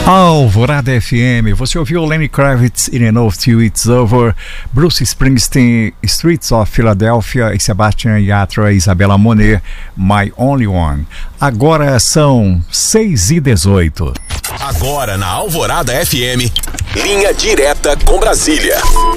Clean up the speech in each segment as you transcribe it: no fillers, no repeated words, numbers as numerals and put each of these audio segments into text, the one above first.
Alvorada FM, você ouviu Lenny Kravitz, It Ain't Enough Till It's Over, Bruce Springsteen, Streets of Philadelphia, e Sebastian Yatra e Isabella Monet, My Only One. Agora são 6h18. Agora na Alvorada FM, linha direta com Brasília.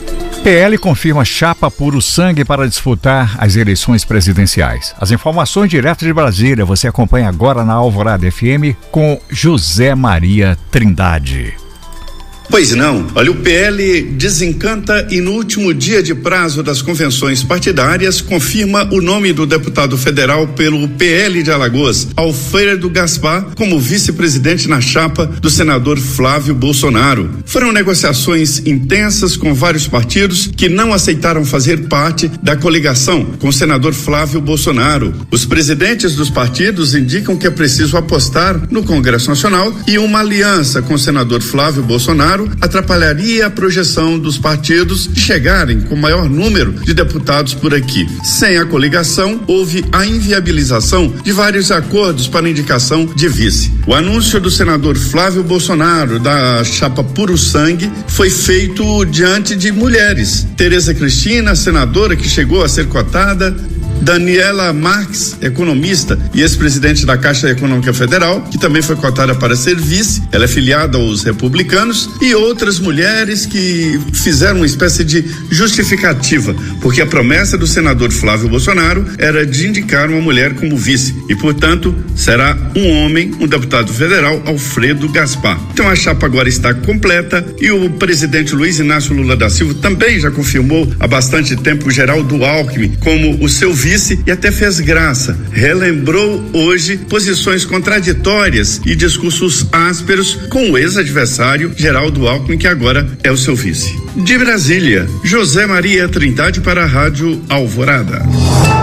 PL confirma chapa puro sangue para disputar as eleições presidenciais. As informações diretas de Brasília você acompanha agora na Alvorada FM com José Maria Trindade. Pois não, olha, o PL desencanta e no último dia de prazo das convenções partidárias confirma o nome do deputado federal pelo PL de Alagoas, Alfredo Gaspar, como vice-presidente na chapa do senador Flávio Bolsonaro. Foram negociações intensas com vários partidos que não aceitaram fazer parte da coligação com o senador Flávio Bolsonaro. Os presidentes dos partidos indicam que é preciso apostar no Congresso Nacional e uma aliança com o senador Flávio Bolsonaro atrapalharia a projeção dos partidos de chegarem com o maior número de deputados por aqui. Sem a coligação, houve a inviabilização de vários acordos para indicação de vice. O anúncio do senador Flávio Bolsonaro da chapa Puro Sangue foi feito diante de mulheres. Tereza Cristina, senadora que chegou a ser cotada, Daniela Marques, economista e ex-presidente da Caixa Econômica Federal, que também foi cotada para ser vice, ela é filiada aos republicanos, e outras mulheres que fizeram uma espécie de justificativa, porque a promessa do senador Flávio Bolsonaro era de indicar uma mulher como vice, e portanto será um homem, um deputado federal, Alfredo Gaspar. Então a chapa agora está completa e o presidente Luiz Inácio Lula da Silva também já confirmou há bastante tempo o Geraldo Alckmin como o seu vice e até fez graça. Relembrou hoje posições contraditórias e discursos ásperos com o ex-adversário Geraldo Alckmin, que agora é o seu vice. De Brasília, José Maria Trindade para a Rádio Alvorada.